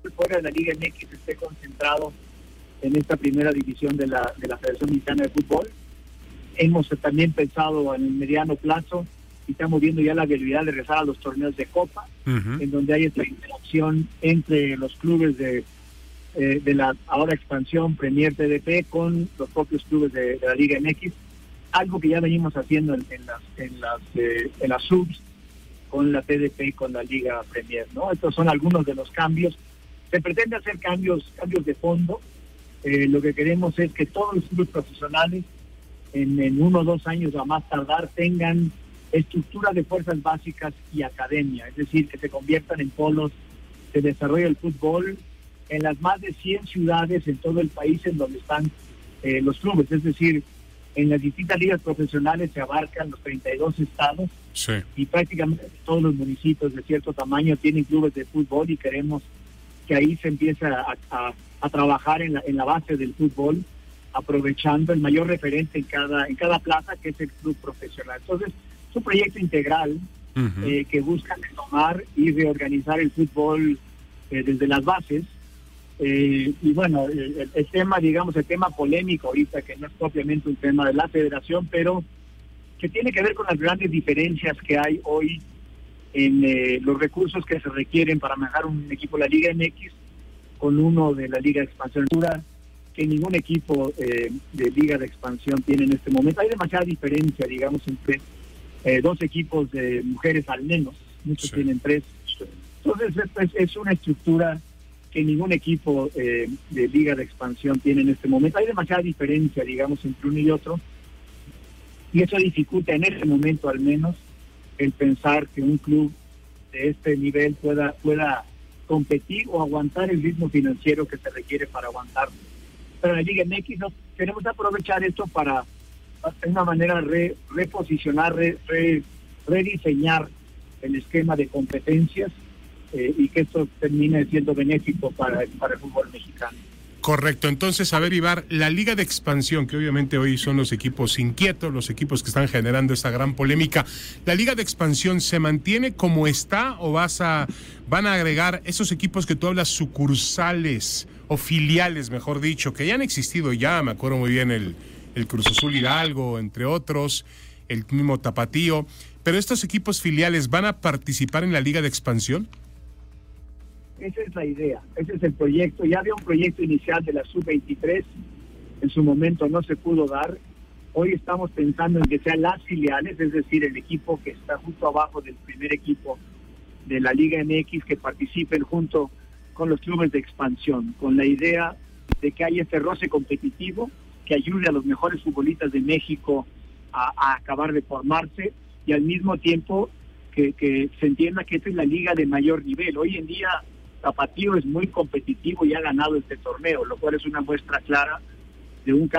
fuera de la Liga MX esté concentrado en esta primera división de la Federación Mexicana de Fútbol. Hemos también pensado en el mediano plazo y estamos viendo ya la viabilidad de regresar a los torneos de Copa, en donde hay esta interacción entre los clubes de la ahora expansión Premier TDP con los propios clubes de la Liga MX, algo que ya venimos haciendo en las subs con la TDP y con la Liga Premier, ¿no? Estos son algunos de los cambios. Se pretende hacer cambios de fondo. Lo que queremos es que todos los clubes profesionales en 1 o 2 años a más tardar tengan estructura de fuerzas básicas y academia, es decir, que se conviertan en polos de desarrollo del fútbol en las más de 100 ciudades en todo el país en donde están los clubes, es decir, en las distintas ligas profesionales se abarcan los 32 estados, sí, y prácticamente todos los municipios de cierto tamaño tienen clubes de fútbol, y queremos que ahí se empiece a trabajar en la base del fútbol, aprovechando el mayor referente en cada plaza, que es el club profesional. Entonces, es un proyecto integral que busca retomar y reorganizar el fútbol desde las bases. Y bueno, el tema polémico ahorita, que no es propiamente un tema de la federación, pero que tiene que ver con las grandes diferencias que hay hoy en los recursos que se requieren para manejar un equipo de la Liga MX con uno de la Liga de Expansión, que ningún equipo de Liga de Expansión tiene en este momento. Hay demasiada diferencia, digamos, entre 2 equipos de mujeres al menos, muchos tienen 3. Entonces es una estructura que ningún equipo de Liga de Expansión tiene en este momento. Hay demasiada diferencia, digamos, entre uno y otro, y eso dificulta en este momento al menos el pensar que un club de este nivel pueda competir o aguantar el ritmo financiero que se requiere para aguantar. Pero en la Liga MX queremos aprovechar esto para de una manera reposicionar, rediseñar el esquema de competencias, y que esto termine siendo benéfico para el fútbol mexicano. Correcto. Entonces, a ver, Ibar, la Liga de Expansión, que obviamente hoy son los equipos inquietos, los equipos que están generando esta gran polémica, ¿la Liga de Expansión se mantiene como está o van a agregar esos equipos que tú hablas, sucursales o filiales, mejor dicho, que ya han existido ya? Me acuerdo muy bien el Cruz Azul Hidalgo, entre otros, el mismo Tapatío, pero estos equipos filiales ¿van a participar en la Liga de Expansión? Esa es la idea, ese es el proyecto. Ya había un proyecto inicial de la Sub-23, en su momento no se pudo dar. Hoy estamos pensando en que sean las filiales, es decir, el equipo que está justo abajo del primer equipo de la Liga MX, que participen junto con los clubes de expansión, con la idea de que haya este roce competitivo que ayude a los mejores futbolistas de México a acabar de formarse, y al mismo tiempo que se entienda que esta es la liga de mayor nivel. Hoy en día Tapatío es muy competitivo y ha ganado este torneo, lo cual es una muestra clara de un